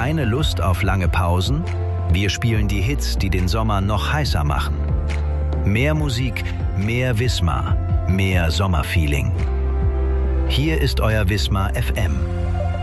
Keine Lust auf lange Pausen? Wir spielen die Hits, die den Sommer noch heißer machen. Mehr Musik, mehr Wismar, mehr Sommerfeeling. Hier ist euer Wismar FM.